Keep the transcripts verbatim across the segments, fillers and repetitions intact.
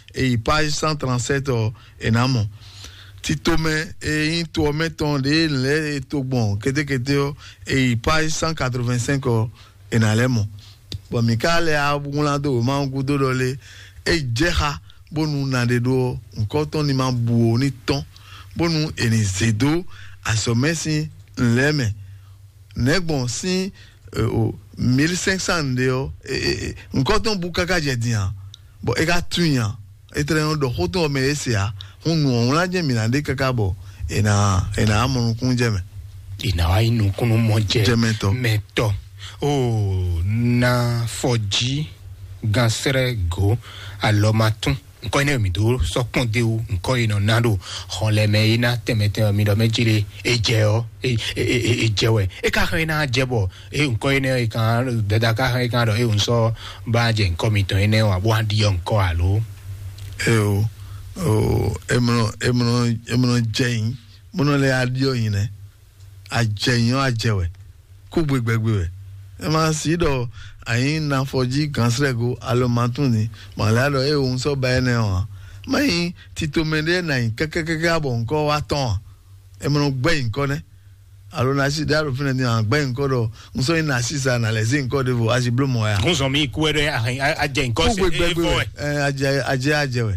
et page cent trente-sept en amont. Titome et to meton de le to bon kete kete et page cent quatre-vingt-cinq en alemo. Bon mikale a bulando mangudo dole e jeha bonu nande do nkoton ni mambu ni ton bonu eni zedo asomesi leme nek bon si euh, mille cinq cents de e nkoton bukaka jedian bon e ga tunya e trenon do hoto me esia hunu on la je milande kaka bo ena ena amonu kunjeme ina wa inu kunu monje jemeto meto o na foji gansere go alomatun nko ina mi do so ponde o nko ina nando hon le me ina temete mi do mejire eje o ejewe e ka kan ina jebo e nko ina e kan dada ka kan kan do e unso ba je nko mi to ina wa bo andi nko alo e o o emno emno emno jein mono le adio yin ne ajeyin ajewe ku gbegbegbe e ma si do ayin na foji gansrego alomatuni malado e un so ba ene o mai titomede na kekekeke abon ko wa ton e mo gbe nko ne alo na si daro fina ni an gbe nko do nso ina sisa na le zin ko de vo asi blomo ya nso mi ku ere aje nko se e vo eh aje aje ajewe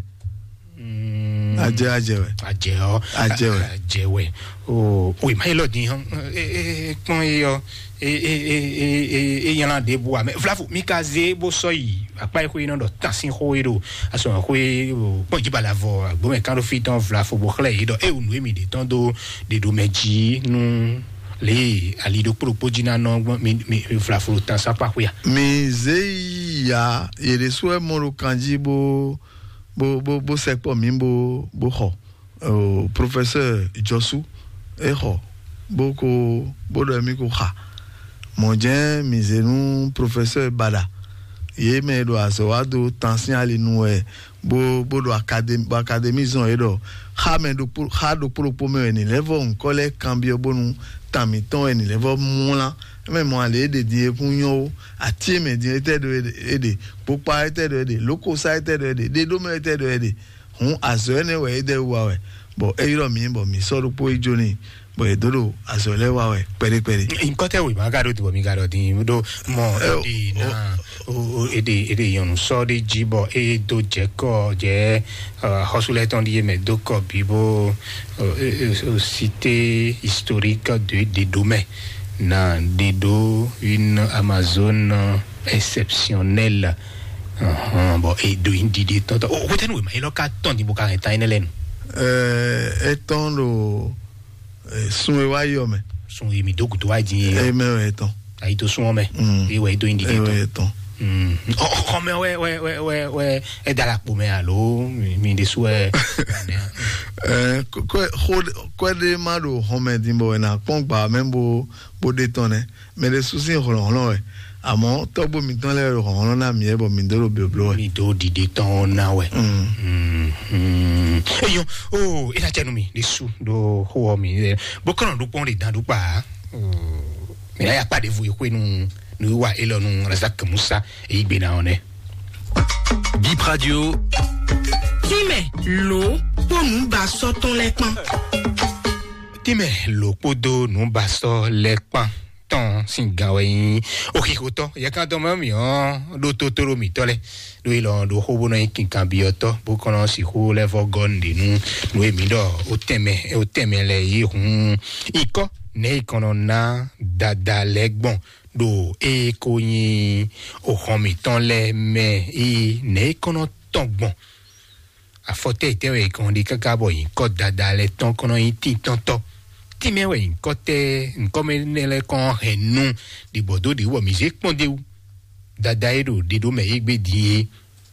mm aje ajewe aje o ajewe ajewe o o mai lo din e e pon yo e e e e yana de boa mais vlafo mikaze bo soyi apa ko ino do tasin hoiro aso ko bo jiba la vo bo me kan do fiton vlafo bo kle do e unu mi de ton do de do meji nu le ali do proposi na no mi vlafo tan sa pa ya mi ze ya e de so mo kanji bo bo bo bo sekpo mi bo bo ho o professeur Josu e ho bo ko bo do mi ko ha mon gen misenu professeur Bada ye me do aso ado tension ali nu e bo bo do academy bo academy zon e do ha me do pour ha do pour pour me ni level on kole cambio bonu tamiton e ni level mula me mo ale de die kunyo ati me di ete do ede popa ete do ede loko sa ete do ede de do me ete do ede hun aso ene we ede wa we bo e ro mi bo mi so do po ijoni bo e dodo azole wa we pere pere inkote we ma garo do mi garo din do mo e na o e de e de yon so de jibo e do je ko je hosule ton di me do ko bibo cité historique de des domaines na de do une Amazon exceptionnelle uh bon e do indi de to o ko tenu ma e lo ka ton di bo ka ta inelen euh eton lo sun wa yo me sun mi do kuto wa di e me eton ai to sun me e we do indi de eton mm oh me we we we we we e da la po me alo mi de so e eh ko ko de ma do home dimbo na pon gba membo bo de ton ne me de souci ron ron e amo to bo mi ton le ron na mi e bo mi do lo blo mi do di de ton na we mm mm e yo oh e la tenu mi de sou do ho mi bo kan do pon de dan do pa mi la ya pa de vous ko nu nu wa e lo nu Razak Moussa e igbe na one Bip Radio Time lo po nu ba so ton lekpan Time lo po do nu ba so lekpan ton singawe okikoto ya kan to mami o do totoro mi tole do ilo do hobo no kin kan bioto bo kono si ho le vogon de nu no mi do o teme o teme le yi hun iko ne kono na dada legbon do e ko yin o homi ton le me e ne kono tongbon a fote te we kon di kakabo yin ko dada le ton kono yin ti tonto ti me we kote nkome nele kon henu di bodo di wo mi je ponde u dada edo di do me igbe di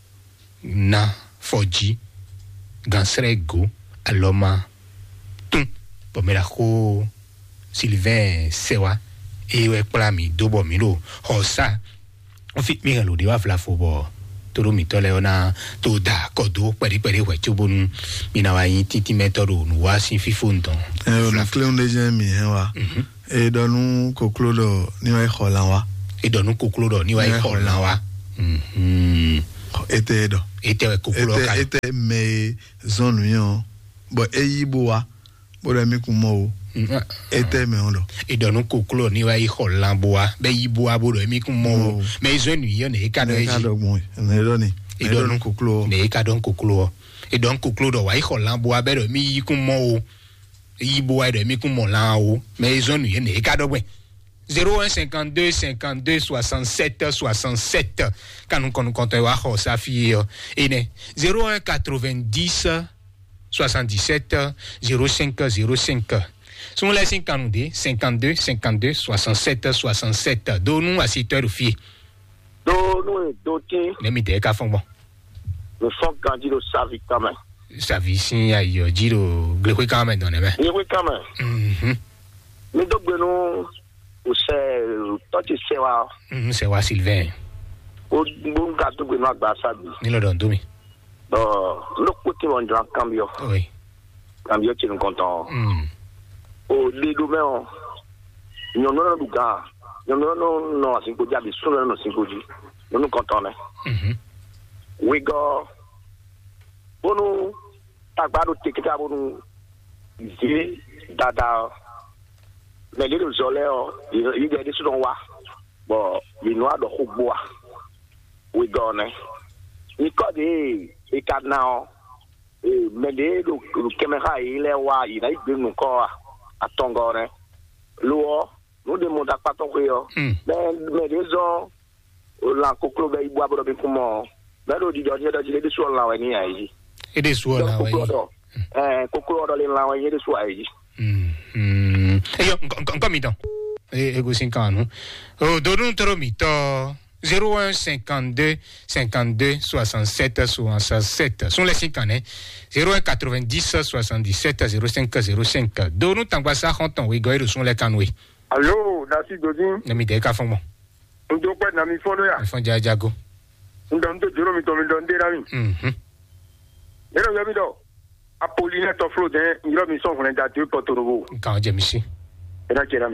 na foji gansrego aloma tun pomela ko Sylvain Sewa e we pla mi do bo mi lo hosa o fi mi lo di wa fla fo bo toro mi tole ona to da kodo peri peri we chobonu mi na wa yin titi metodo nu wa sin fifo nton e la clé on déjà mi he wa e donu koklodo ni wa holan wa e donu koklodo ni wa holan wa mhm ete do Ete kokolo ka. Ete ete me zone yon. Bo eyiboa. Bo le mi kumo. Ete me ondo. E donu kokolo ni wa i holamboa. Be yiboa bo le mi kumo. Me zone yon e ka do e ka do mo. Ne do ni. E donu kokolo. Ne e ka don kokolo. E don kokolo do wa i holamboa be do mi kumo. Yiboa do mi kumo la o. Me zone yon e ka do bwen. zéro un cinquante-deux cinquante-deux soixante-sept soixante-sept quand nous comptons à ça fille et né zéro un quatre-vingt-dix soixante-dix-sept zéro cinq zéro cinq sont les cinquante-deux cinquante-deux cinquante-deux soixante-sept soixante-sept donne-nous à cette heure fille donne-nous doté les midé ka font bon le fond candidat savi quand même savi si ayo giro glekoy quand même dans les mains oui quand même mhm mais donc nous o c'est toi tu sais wa mhm c'est wa Sylvain o bon gâteau que nous gba sabi ni lo don domi bon le côté on doit cambio oui cambio tu nous content mhm o les domaines non non non gars non non non non cinq dia bi sunu non cinq dia nous nous content né mhm we go bonu tagbado tikita bonu zi dada mais les oleo il y a des choses wa bon les noirs de bois we go né ni ko de e kadna e mais les le caméra il est wa il a eu nous ko atongo né lo nous demande pas ton yo mais mais les gens la koklo be bois bo be comment mais le di donner de des choses là wa ni ayi et des soins là ouais eh koklo do le la wa ni des choses ayi mm e yo comme mi don e e go cinquante oh donne trop mi to zéro un cinquante-deux cinquante-deux soixante-sept soixante-sept sont les cinquante zéro un quatre-vingt-dix soixante-dix-sept zéro cinq zéro cinq donne tangwa sa honton we go sont les canoué allô nasi dodin na mi de ka fon bon ndo kwa na mi fono ya fon jajago ndo ndo joro mi to mi ndo ndera mi mhm ero yo mi do Apolline to flo den iro mi son fon da tu potorobo kan je mi si era kera mi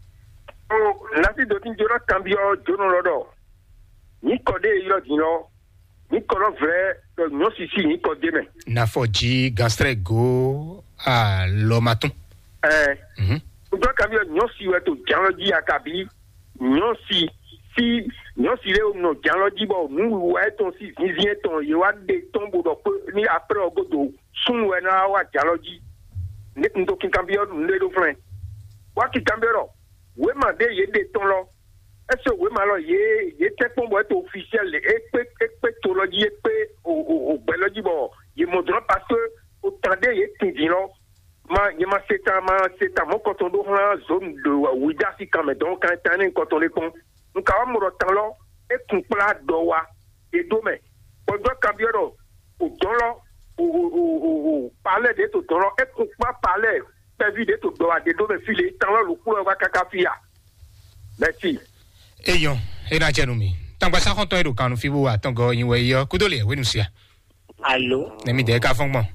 o nasi dodin joro cambio joro lodo ni kode iro dino ni kolo vrai do no sisi ni kode me na foji gastrego a lo maton eh mhm ndo cambio no si weto janloji akabi no si si no si le no janloji bo mu weto si ni vient ton yo wa de tombo do ni après ogodo sun we na wa janloji ni ndo kin cambio le do flen wa ki cambio we ma de ye de ton lo est-ce we ma lo ye ye te pombo est officiel e pe e pe to lo ye pe o o beloji bo ye mo dro parce que o tande ye tin lo ma ye ma seta ma seta mo ko to do la zone de wida si quand même donc quand tane ko to le pon nka wa mo ro tan lo e kun pla do wa e do me o do cambio ro o do lo o o o parler de to do lo e kun pa parler pe vi de to do wa de do me file tan lo lu ku wa kaka fia merci eyon era janumi tangwa sa honton ero kanu fibu wa tongo yin we yo kudole we nusia allô na mi de ka fon bon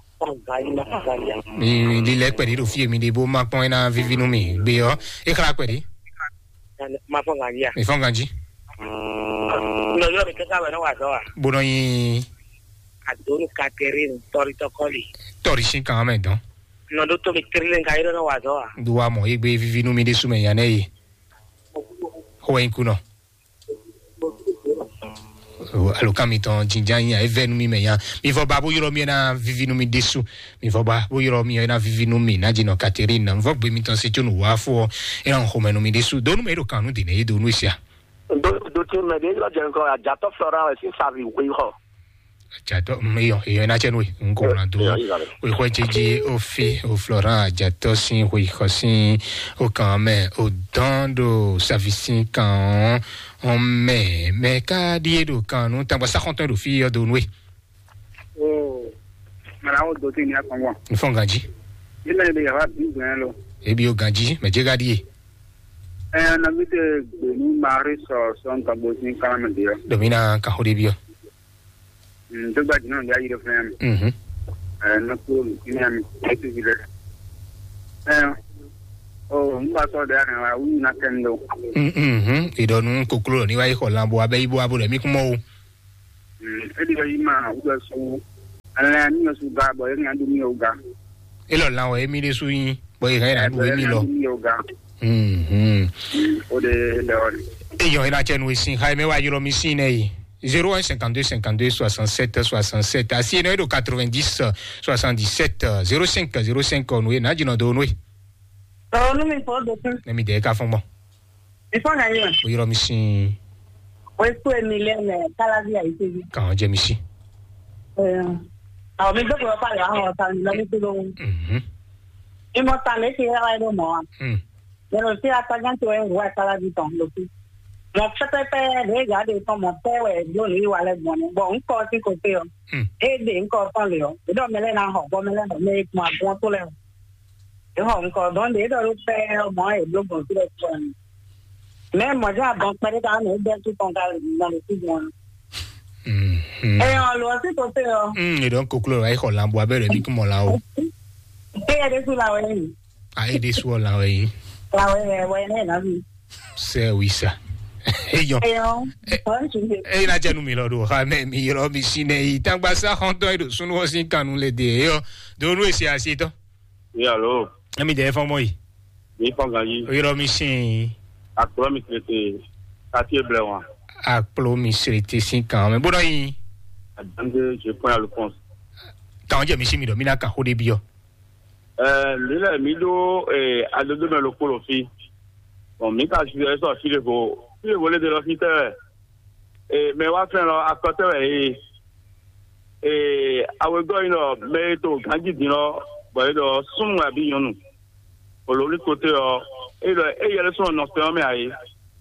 mi di le pedi do fie mi de bo ma pon na vivinu mi be yo e kra pedi ma fon ganji mi fon ganji no yo me kaka wa no wa so bono yin adonu Catherine torito koli tori shin kan me don no do to mi kirlen ga iro no wa so duwa mo igbe vivinu mi de sume ya nei ho en kuno alo kamiton jinjan ya evenu mi me ya mi vo babu yiro mi na vivinu mi desu mi vo babu yiro mi na vivinu mi na jino Catherine vo gbe mi ton se tunu wa fo e an homenu mi desu donu me ro kanu de ne do nu sia do do ti me de lo je nko ajato flora si savi we ho ajato me yo e na chenu nko na do we ho jeje o fi o flora ajato sin we ho sin o kan me o dando savisin kan on me me ka die do kan no tamba sa konton do fi do nu oh mara o do ti ni akon wa fon ganji ile le ya bi gan lo e bi o ganji me je gadie eh na mi de ni mari so son ka bo sin kan me de domina ka hode bio mm do ba dino ya ire fam mhm eh na ko ni am e ti vile eh oh mba so de na wi na kendo mhm e do nu kokuro ni wa i holambo abe ibo abo le mi kumo o e di yi ma u ga so ala ni so ga bo e ngandu mi o ga e lo la o e mi de su yin bo e ga na e mi lo mi o ga mhm o de de o e yo ina chenu sin ha me wa yoro mi sin e zéro un cinquante-deux cinquante-deux soixante-sept soixante-sept asi no do quatre-vingt-dix soixante-dix-sept zéro cinq zéro cinq no e na jino do no e oh no me for do na mi de ka fon bon e fon ga yo o yoro mi sin o e ko Emilienne kala via ite kan je mi sin eh a mi do ko pa ya ho ta ni la mi do mhm e mo ta le si era do mo mhm pero si ata ganto e wa kala di ton lo ti mo fete pe de ga de to mo pe we lo ni wa le mo bo nko ti ko pe o e de nko ton le o e do me le na ho bo me le me mo bo to le e ho nko don de do pe mo e lo bo ti le ko me mo ja bon pe da ne de tu ton ga na le ti mo mhm e o lo ti ko pe o mhm e don koklo ai ho lambo abere mi ko mo la o e de su la we ni ai de su la we la we we ne na mi c'est oui ça e yo e o on ju e na jenu mi lo do ha me mi ro mi sine i tangba sa hon do do sunu o sin kanu le de yo do nu e si asi to oui allo e mi de fon mo yi ni fon ga yi o yoro mi sin akro mi trete quartier Blewan aplo mi srete sin kan me bodo yi adande je point Alphonse tan je mi sin mi do mi na ka ho de bi yo eh lile mi do eh adodo me lo polo fi bon mi ka ju eso fi le go fi le vole de l'hôpital eh me wa fen lo akote e eh awe go ino me to ganji dino bo do sun wa bi yonu olori kote o e lo e yele so no pe o me aye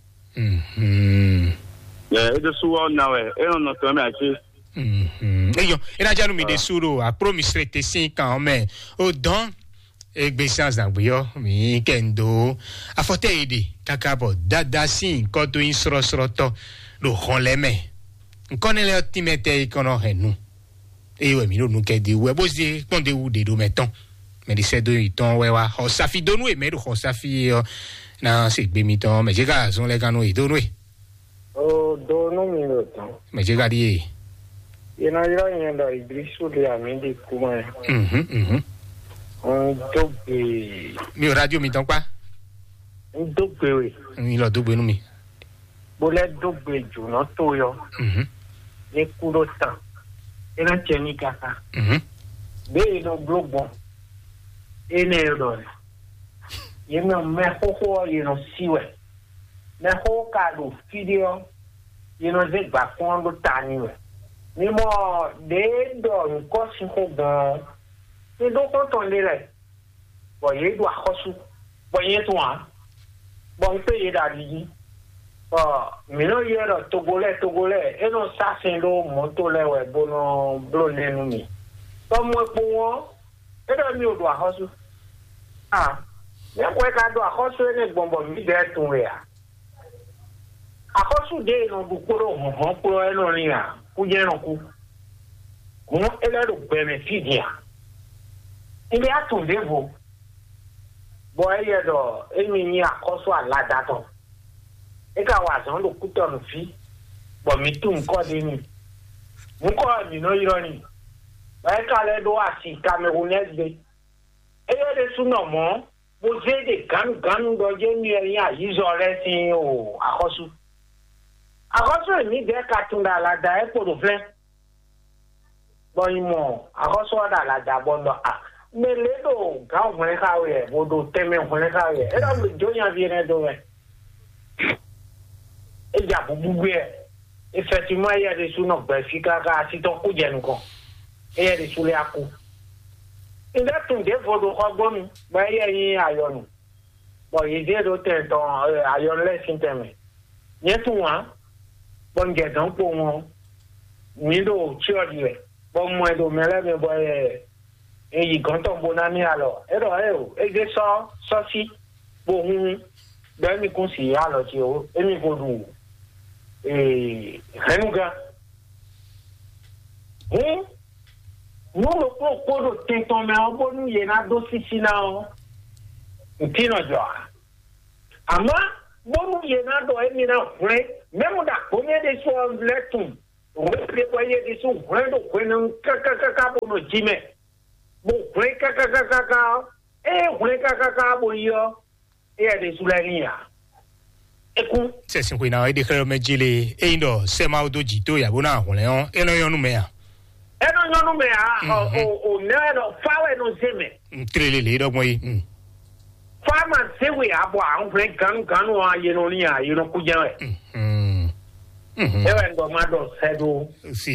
mhm eh e de suwo na we e no to me aye mhm e yo e na janu mi de suro aplo mi srete sin kan me o don egbesans na gbeyo mi kendo afote ede kakabo dada sin ko to in sro sro to lo hon le me nko ne le timete ikono henu e we mi no nu ke di we bo si pon de u de do meton me di se do iton we wa ho safi do nu e me do ho safi na se gbe mi ton me je ka son le kanu e do nu e o do nu mi lo ton me je ka di e ina ira yen da Idrisu de aminde kuma mhm mhm on dogbe mi o radio mi ton pa on dogbe we mi lo dogbe nu mi bo le dogbe ju no to yo mhm ni kuro tan ina cheni kaka mhm be no globo ene ro ye me me ho ho you know siwe me ho ka do video you know ze gba kon do tani we ni mo de do nko si ko gan ni do ko ton le re bo ye do akhosu bo ye to an bo pe ye da di o mi no ye ro togole togole e no sa sin lo mo to le we bo no blo le nu mi to mo po won e do mi o do akhosu ah ye ko ka do akhosu ne gbonbo mi de tun we a akhosu de no du koro ho ho ko e no rin a ku je ran ku mo ele do benefit ya ile atun devo bo e ye do emi ni akhosu alada to e ka wa san lo ku to no fi bo mi tun ko de ni mo ko mi no iro ni ba e ka le do asi Cameroonese de e ye de suno mo bo je de gan gan do je ni e ya yizo re sin o akhosu akhosu mi de ka tun da alada e po do fle bo imo akhosu da alada bo no a me le do ga o me ka we bo do teme o me ka we e da lo jonya viene do we e ja bu bu e effectivement il y a des sous no ba fi ka ka si to ku je nko e ya de sous le aku in that tun de vo do ko gbo mi ba ye yin ayonu bo ye de do te ton ayon le sin teme ye tun wa bo nge don po won mi do chi o di e bo mo e do mele me bo e e yi gan ton bo na ni alo e do e o e je so so si bo hun be mi kun si alo ti o e mi ko du e hanuga hmm no lo po po do te ton me o bo nu ye na do si si na o ntino jo ama bo nu ye na do e mi na fre memo da ko me de so letun on peut voyer des sous plein de coins caca caca pour nos jimé bon plein caca caca caca et plein caca caca pour yo et des sous la ria et qu'on c'est ce qu'on a dit que me jile e ndo sema odo jito ya bona ho le on e no yo nu me a e no yo nu me a o o ne no fa we no zeme trele le do mo yi fama sewe abo a on plein gan gan wa ye no ni a ye no ku je mm mm e ndo ma do sedo si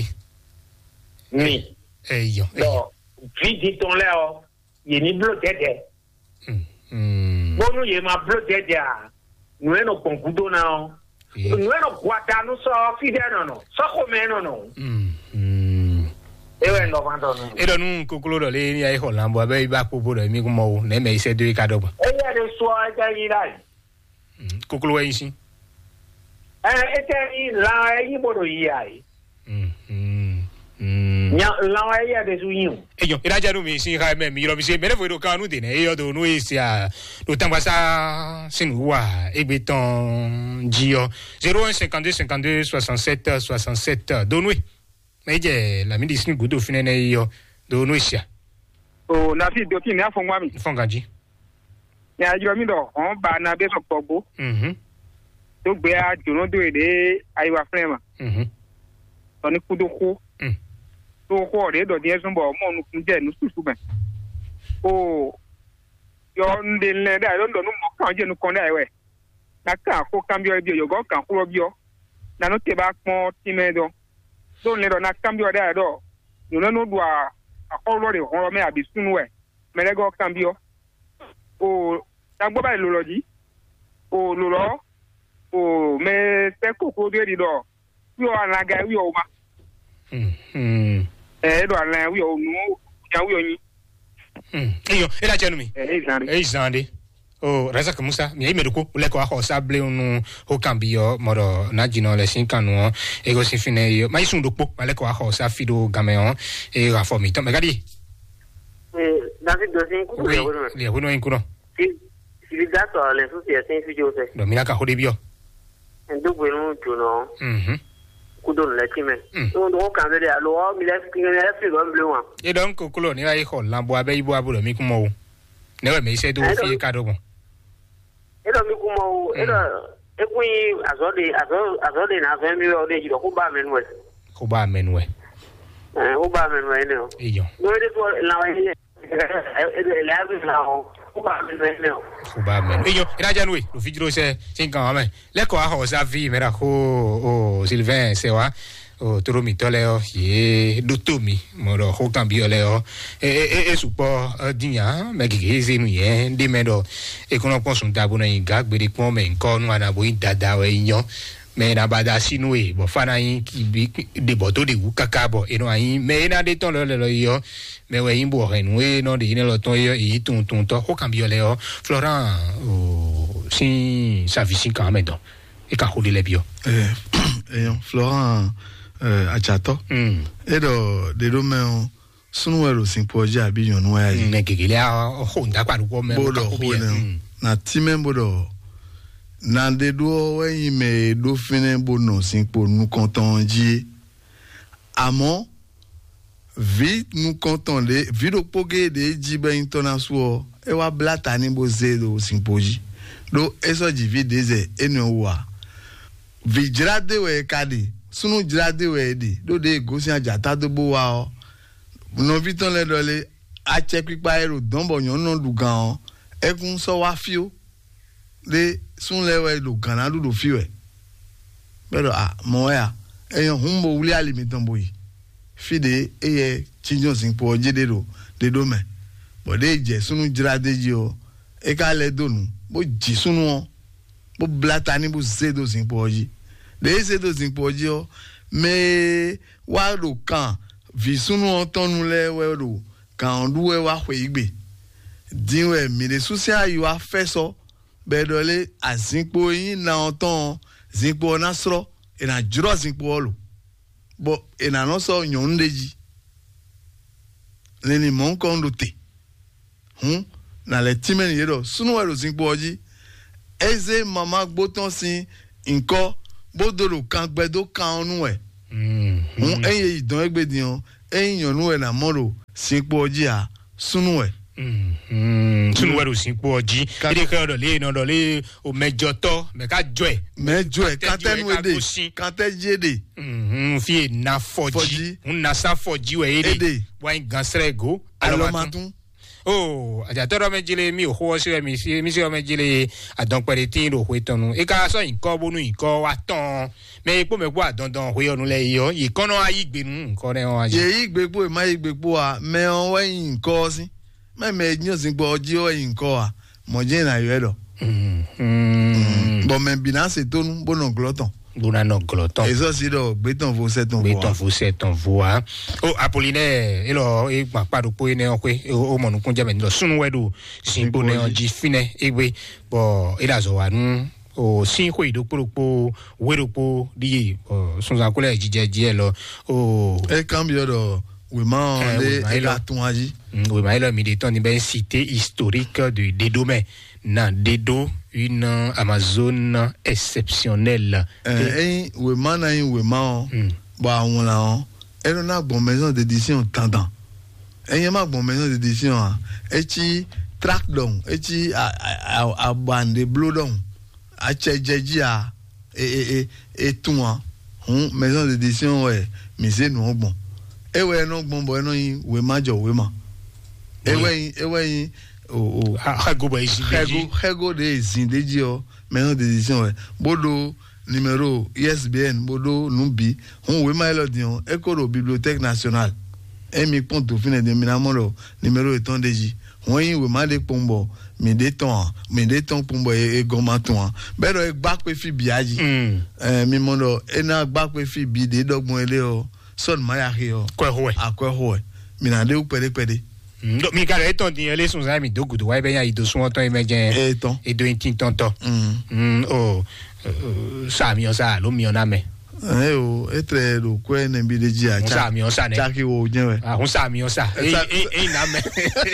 ni e yo do vidi ton le o ye ni bloqué de mm bonu ye ma bloqué de a no no concudo na o no no guata no so fide no no so come no no mm mm e we ndo ma do no e do nu kokolo do le ni ai ho lambo abe ba popo do mi ko mo na me ise do ka do ba e ya de so a ja yi dai kokolo yin si eh e te ni la yi bodo yi ai mm mm nya la ya de su yin e yo ira ja do mi si ha me mi ro mi se me le fo do ka nu de ne e yo do nu e si a do tamba sa sinu wa e gbe ton ji yo zero un cinquante-deux cinquante-deux soixante-sept soixante-sept do nu mais je la mi di sinu gudo fine ne yo do nu sia o na fi do tin na fo wa mi fongaji ya jo mi do on ba na be so pogbo mhm to gbe a jono do ede aiwa frema mhm to ni kudo ko mm to ko re do die sunbo mo nu kun je nu susu ben o yo nde le da lo no mo kan je nu kon da we na ka ko cambio bi yo go kan ko bi yo na no te ba pon ti me do do le do na cambio da do yo no no do a ko lo re ho me abi sunu we me le go cambio o ta gbo ba lo loji o lo lo o me se ko ko de di do yo anaga wi o ma mhm eh do ala wi o nu ya wi o yin mhm eyo e la jenu mi eh zande e zande o Razak Musa mi me ko le ko ho sable unu ho cambio moro na jino le sin kanu e go sin fine yo mai sun dopo ma le ko ho sa fido gameon e ra formi to me gadi eh David dosin ku le wono le wono in kuno si si dato le associazioni figiose do mi na ka ho de bio ndo gwenu tuno mhm kudon la time so ndo kan de alo mi le fi le fi go mblu wa e don ko kulo ni ai ho lambo abe ibo abulo mi kumo ne we me se do fi ka do bon e do mi kumo e do e kuin azode azode na zo mi o de jido ku ba menwe ku ba menwe eh ku ba menwe ne o e yo no de to la wa ni e de la bi la o ku ba menwe ne o ku ba menwe e yo ira janwe lo fi jiro se tin kan ame le ko ho sa vi mera ko o Sylvain se wa o toro mi tole o ye dotomi moro ho cambio le o e e e supo dinya me gege zenu ye de medo e kono pon sun dabo na inga gbere pon me nko nu ana bo dada we yan me na bada sinu e bo fana yin ki bi de boto de wu kakabo e no ayin me na de ton lo le lo yo me we yin bo renu e no de yin lo ton yo e tun tun to ho cambio le o Florent o sin service kan me don e ka ho de le bio eh eh Florent euh achato mm e do de do me sunu ero sin poje abi yon wa yi ne gegele a ho nda kwa ru me bodo na time bodo na de do we me do fine bono sin po nous content ji amo vi nous content de vi do poge de ji be internaso e wa blata ni bo zedo sin poji do eso ji vi deze enu wa vi jrade we kadi sunu jrade we di do de gosi ajata do bo wa o no viton le dole a che pipa ero donbo yon no dugan o e kun so wa fio le sun le we do gana do do fio e pero ah mo ya e yon humbo wuli alimi donbo yi fide e ye chinjo sin po je de do de do me bo de je sunu jrade ji o e ka le donu bo ji sunu o bo blata ni bo zedo sin po ji de zedo sin po ji o me wa do kan vi sunu ontonu le we do kan du we wa hwe igbe dinwe mi de social you a feso bedole azinpo yin na onton zinpo na sro e na juro zinpo lo bo e na no so nyon deji le ni mon kon do te hm na le timen yedo sunu we do zinpo oji eze mama gboton sin nko bodolo kan gbedo kan onu we un eye don egbe dion eyin yonu e na moro sinpo oji a sunu e sunu we do sinpo oji ide kan do le no do le o mejo to me ka jo e mejo e ka tenu ede ka te jede mhm fi na foji un na sa foji we ede wa gansre go alomatun oh ajatoro mejile mi oho se mi si mi se mejile adon pere tin ro hwe tonu e ka so nkan bonu nkan wa tan me epo me po adandan hwe onu le yo ikan no ayi gbenu nkan re won aje ye igbepo e ma igbepo a me on we nkan si me me nyo sin gbo oji o nkan a mo je na yo edo mm bo me binance tonu bono gloton Buna no gloton. Eso si do beton vo seton vo. Beton vo seton vo. O Apollinaire elo e pa pa do po ne o kwe o mo nu kunja me do sunu wedu simbo ne o ji fine egbe bo ila zo wa nu o sin hwe do poropo weropo di o sunza kole jije je lo o e cambio do we ma le e la tun aji. Oui, mais là militant ni ben cité historique de Dédomé na Dédo une Amazone exceptionnelle. Eh we ma na we ma ba won la on e no na bon maison d'édition tendant. E ma bon maison d'édition e ti track down e ti a a bande blow down a chejeji a e e e tun a maison d'édition ouais mais c'est non bon. E we no bon bo no yin we ma jo we ma. E we e we o o ha go ba isi beji ha go de zindeji o maison d'édition we bodo numéro I S B N bodo numbi on we ma lo dion e ko ro bibliothèque nationale e mi ponto fine de minamoro numéro eton deji won yin we ma de pombo mi de ton mi de ton pombo e goma ton be do e gba pe fi biaji eh mi mondo e na gba pe fi bi de dogbon ele o son maya hiyo kwa howe akwa howe mina de upede pede ndo mi kare ton di ele sun za mi dogu do wa be ya ido sun ton emejen e ton e do tin ton ton mm o sa mi o sa lo mi ona me eh o etre lo kwe ne bi de ji a cha mi o sa ne cha ki wo jen we ah hun sa mi o sa e e na me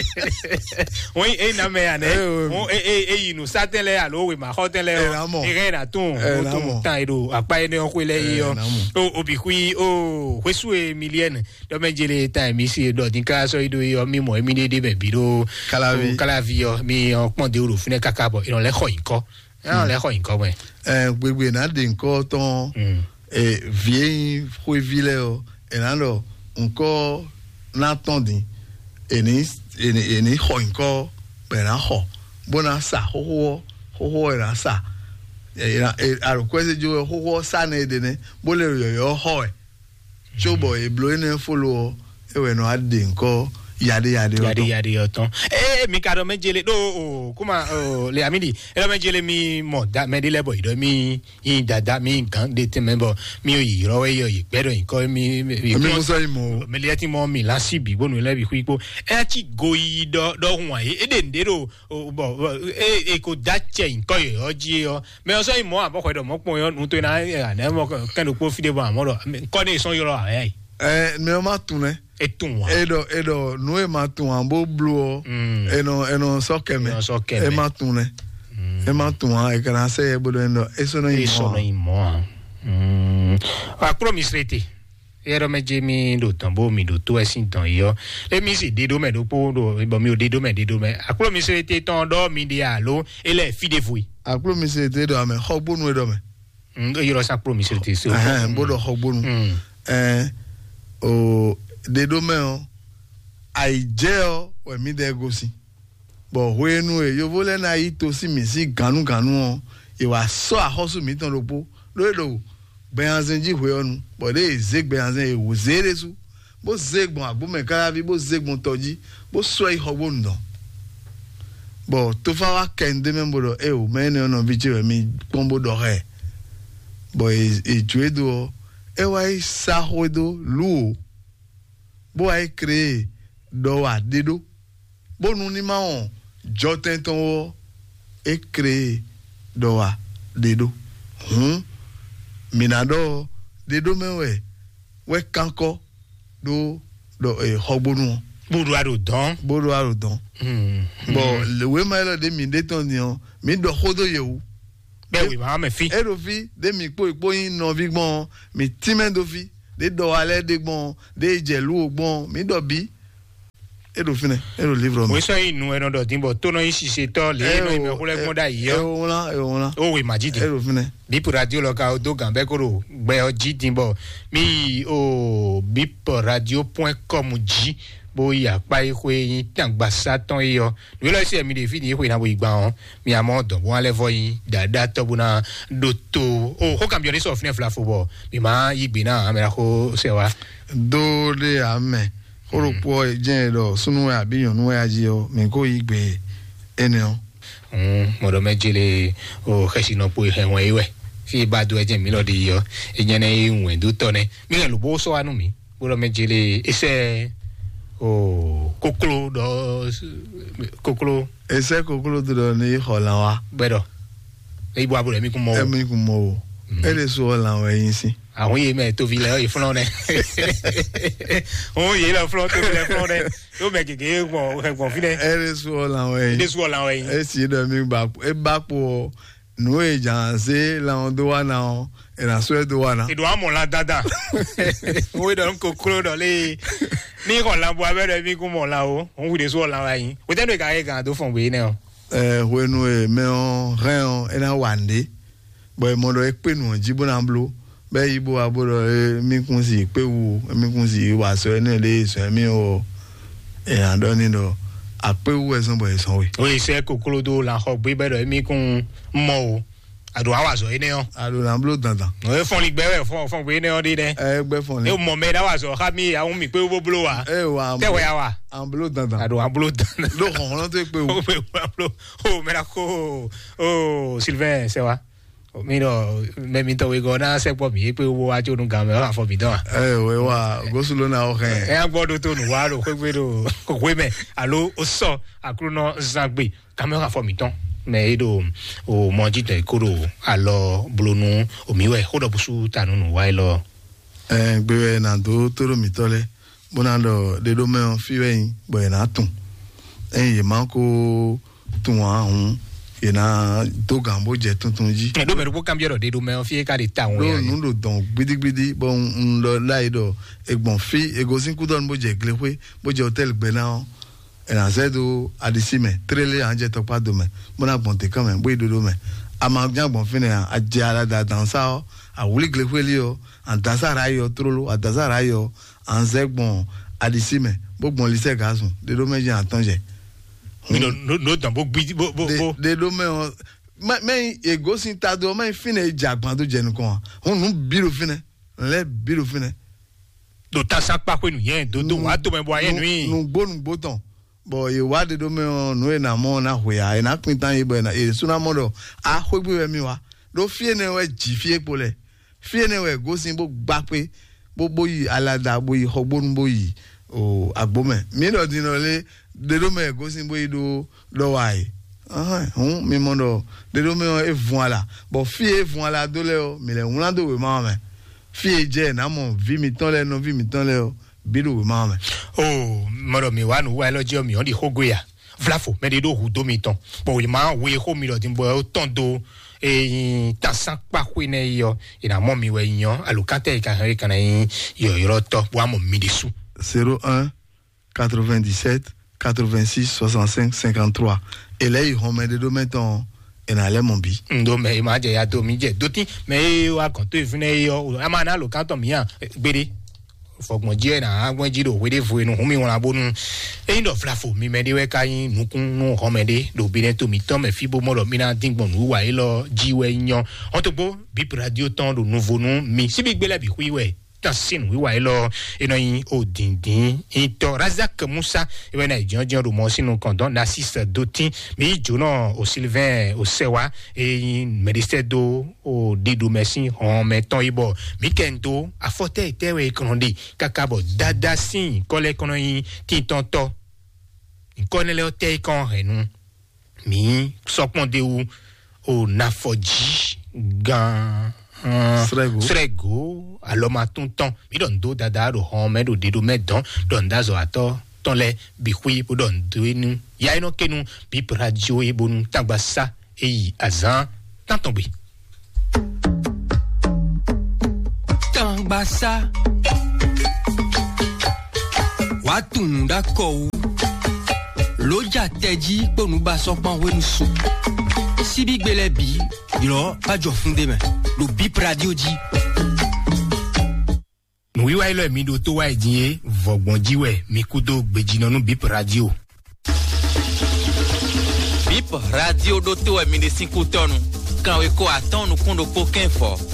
oui e na me ane o e e e inu sa tele alo we ma ho tele o e re na ton o ton tan edo apa ene o kwele yo o obi hui o hwesu e million do menjele tan mi si do din ka so ido yo mi mo mi de de be bi do kalavi kalavi yo mi o pon de oro fune kakabo ino le kho inko ino le kho inko we eh gbegbe na de nko ton et vieille fruivile o enalo nko na tondi eni eni eni ho nko bena ho bona sa ho ho ho era sa era aro kwese jo ho ho sa na edene bole yo yo ho e chobo e blo ene follow e we no ade nko yade yade yade yade oton eh mi kado mejele do o kuma le amidi e mejele mi mo da medile boy do mi yin dada mi nkan de te member mi o yi ro we yo yi pedo nko mi mi mo so imo me le ti mo mi la sibi bonu le bi kuipo e ti go yi do do hun aye e de ndero bo e e ko da che nko yo ji yo me so imo aboko do mo pon yo nu to na na mo kan do po fi de bo amoro nko ni son yo ro aye eh me ma tune etun edo edo no e ma tun ambo blue eno eno sokeme e ma tun ne e ma tun e kana se e bodo endo eso no imo eso no imo mm a promisrete ero meje mi do tambo mi do to esin tan yo e mi si dedo me do po do bo mi o dedo me dedo me a promisrete ton do mi di alo e le fi de fui a promisrete do ame hogbonu e do me mm yo ro sa promisrete so eh bodo hogbonu eh o dedo me o aije o we mi de gosi bo hoenu e yo vole na ito si mi si ganu ganu o e wa so ahosu mi tan lopo lo do be anzenji hwe onu bo de zegbe anzen e wo zere su bo zegbon agbo me kara bi bo zegbon toji bo so e hogbon ndo bo to fa wa kende me bodo e o me ne ono bi je mi pombo do re bo e e juedo e wa sa hodo lu bo ai créé do wa dedo bo nu ni ma on jotin ton o e créé do wa dedo hm minado dedo me we we kanko do do e hogbonu bodo aro don bodo aro don hm bo le we ma lo de mi de ton ni o mi do hodo yewu be we ma me fi e do fi de mi po ipo yin no vi gbon mi timen do fi de do ale de gbon de jelu ogbon mi do bi e do fine e do livre mo so inu e no do timbo to no isi se to le no ime ko le gbon da yi e wona e wona o we majidi e do fine Bip radio loka do gambe koro gbe oji timbo mi o bip radio point com ji bo ya pa ikwe yin tangba satan yo we lo se mi de fini ikwe na bo igba on mi amo do bo ale vo yin dada to bu na do to o ko cambio ni so fine fla football mi ma yigbe na amera ko se wa do de ame oro po jen do sunu abi yon nu aji o mi ko yigbe ene o mm mo do mejele o khesi no po he won iwe fi ba do ejen mi lo de yo ejen na iwen do to ne mi le lo bo so anu mi bo do mejele ise o koklo do koklo ese koklo do ni holan wa bedo e bo abure mi kun mo e mi kun mo e le so holan wa yin si àwọn ye me to vile e fun ne o ye la fun to vile fun ne o me gege gbon gbon fi ne e le so holan wa yin e so holan wa yin e si do mi ba e ba po no e jan se la on do wa na e na so e do wa na e do amo la dada o we do koklo do le ni ko la bo abere mi kun mo la o on wi de so la wa yin we tenu ka e kan do fun we ne o eh we nu e me on ren on e na wande bo e mo do e pe nu jibo na blo be ibo aboro e mi kun si pe wu mi kun si wa so e na le so mi o e andoni do ape wu e son bo e son we o ise koklo do la ho gbe bedo mi kun mo o ado awa so ene o ado na blo dandan o e fon li gbe we fon fon gbe ne o de de e gbe fon le e mo me da wa so ha mi awun mi pe wo blo wa e wa te we wa an blo dandan ado an blo dandan lo kon lo te pe wu o pe blo o me la ko o Sylvain se wa o mi do me mi to we go na se po mi pe wo wa jo nu ga me wa fo mi do e we wa gosulo na o ken e an gbodo to nu wa ro pe pe do ko we me alo o so akruno zagbe camera fo mi ton me do o mojito ikoro alo blonu omiwe hodo busu tanunu wa ilo eh gbe na do toro mi tole bonando de do me fiwe yin bo na tun eh ye man ko tun wa hun ye na do gambo je tuntun ji e do me ro cambio de do me fi ka de ta won ya no do don gbidigbidi bo n lo lai do egbon fi egosin ku don bo je glewe bo je hotel gbe na e na zedo adisime trele anje to pa do me mo na gbon te kan me bo idodo me a ma jangbon fini a je ala da dansa o a wuli glewe li o an dasara yo trolo a dasara yo an zegbon adisime bo gbon lise gasun de do me je atanje no no no dan bo gbi bo bo de do me me egosin ta do me fini jagban do je nkan hun nu biro fini le biro fini do ta sa pa pe nu yen do do wa to me bo ayen nu yin nu gbo nu gbo tan bo ye wa de do me nu e na mo na hoya e na pin tan ye bo na e suna mo do a hogbe we mi wa do fie ne we ji fie pole fie ne we gosin bo gba pe bo bo yi alada bo yi hogbo nu bo yi o agbo me mi do din le de do me gosin bo yi do do wa yi ah hun mi mo do de do me e voilà bo fie voilà do le o mi le won do we ma me fie je na mo vi mi ton le no vi mi ton le o biru we ma me oh moro mi wa nu wa lo je mi on di hogwe ya vlafo me de do hu do mi ton bo yi ma we ho mi lo din bo o ton do e ta san pa kwe ne yo ina mo mi we yan alukate ka he kan yin yo yo to bo mo mi disu zéro un quatre-vingt-dix-sept quatre-vingt-six soixante-cinq cinquante-trois et là ils ont mis de mettons et na le mon bi ndo me ma je ya do mi je do tin me wa kan to ifune yo ama na lo kan to mi an gbere fogbon je na agbon jiro we de fu enu mi won abonu e ndo flafo mi me de we kayin nukun nu ho me de do bi ne to mi to me fi bo mo lo mi na dingbon nu wa e lo jiwe yan on to bo Bip radio ton do nouveau nu mi si bi gbele bi wi we tansin wi wa e lo eno yin odindin ito Razak Musa e we na ijan jan ro mo sinu kondon na six dotin mi jona o Sylvain o sewa e mediste do o didu mesin on meton ibo mi kendo afote itewe kondi kakabo dada sin kole kono yin ti tonto nkone le o te kon renu mi sopon de ou o nafoji gan Uh, Srego Srego aloma tonton mi don do dada ro hon me do dedo me don don dazo ato ton le bi hui po don do nu ya ino kenu Bip radio e bonu tagbasa e yi azan tantombe tagbasa wa tun da ko loja teji ponu ba so pan wenu su sibi gbele bi iro pa jo funde me lo Bip Radio di no wi wa ilo mi do to wa idin vogbon jiwe mi kudo gbejina nu Bip Radio. Bip Radio do to e mi de cinco tonu kan we ko atan nu kundo pokin fo